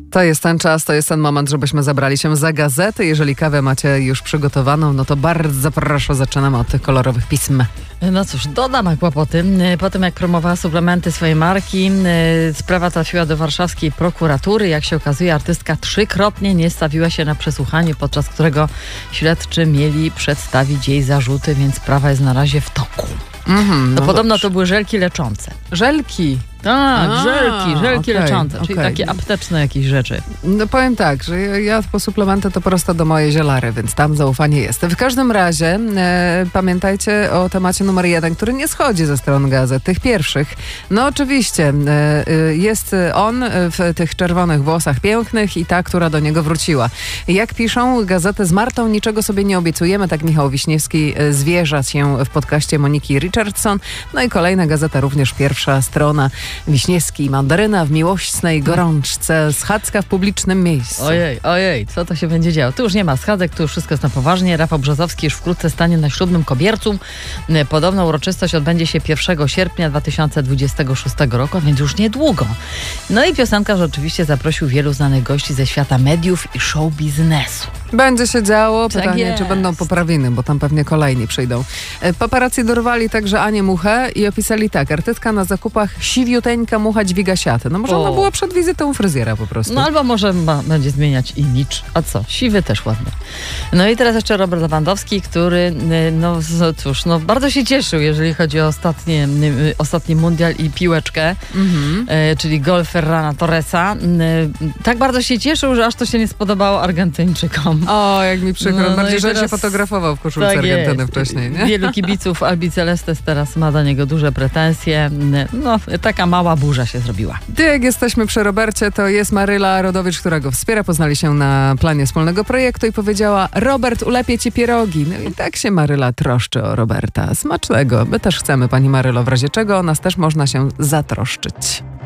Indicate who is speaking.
Speaker 1: To jest ten czas, to jest ten moment, żebyśmy zabrali się za gazety. Jeżeli kawę macie już przygotowaną, no to bardzo proszę, zaczynamy od tych kolorowych pism.
Speaker 2: No cóż, dodam na kłopoty. Po tym jak promowała suplementy swojej marki, sprawa trafiła do warszawskiej prokuratury. Jak się okazuje, artystka trzykrotnie nie stawiła się na przesłuchanie, podczas którego śledczy mieli przedstawić jej zarzuty, więc sprawa jest na razie w toku. No podobno dobrze. To były żelki leczące.
Speaker 1: Żelki?
Speaker 2: Tak, żelki leczące, czyli takie apteczne jakieś rzeczy.
Speaker 1: No powiem tak, że ja po suplementy to prosto do mojej zielary, więc tam zaufanie jest. W każdym razie pamiętajcie o temacie numer 1, który nie schodzi ze stron gazet, tych pierwszych. No oczywiście jest on w tych czerwonych włosach pięknych i ta, która do niego wróciła. Jak piszą gazety, z Martą niczego sobie nie obiecujemy, tak Michał Wiśniewski zwierza się w podcaście Moniki Richardson. No i kolejna gazeta, również pierwsza strona. Wiśniewski i Mandaryna w miłosnej gorączce, schadzka w publicznym miejscu.
Speaker 2: Ojej, co to się będzie działo? Tu już nie ma schadzek, tu już wszystko jest na poważnie. Rafał Brzozowski już wkrótce stanie na ślubnym kobiercu. Podobna uroczystość odbędzie się 1 sierpnia 2026 roku, a więc już niedługo. No i piosenkarz oczywiście zaprosił wielu znanych gości ze świata mediów i show biznesu.
Speaker 1: Będzie się działo.
Speaker 2: Tak
Speaker 1: Pytanie,
Speaker 2: jest.
Speaker 1: czy będą poprawiny, bo tam pewnie kolejni przyjdą. Paparazzi dorwali także Anię Muchę i opisali tak. Artystka na zakupach, siwiuteńka mucha dźwiga siaty. No może ona była przed wizytą u fryzjera po prostu.
Speaker 2: No albo może będzie zmieniać imidż. A co? Siwy też ładny. No i teraz jeszcze Robert Lewandowski, który bardzo się cieszył, jeżeli chodzi o ostatni mundial i piłeczkę, czyli gol Ferrana Torresa. Tak bardzo się cieszył, że aż to się nie spodobało Argentyńczykom.
Speaker 1: O, jak mi przykro. Bardziej, że
Speaker 2: teraz
Speaker 1: się fotografował w koszulce Argentyny wcześniej, nie?
Speaker 2: Wielu kibiców Albi Celestes teraz ma do niego duże pretensje. No, taka mała burza się zrobiła.
Speaker 1: Jak jesteśmy przy Robercie, to jest Maryla Rodowicz, która go wspiera. Poznali się na planie wspólnego projektu i powiedziała: Robert, ulepię ci pierogi. No i tak się Maryla troszczy o Roberta. Smacznego. My też chcemy, pani Marylo, w razie czego o nas też można się zatroszczyć.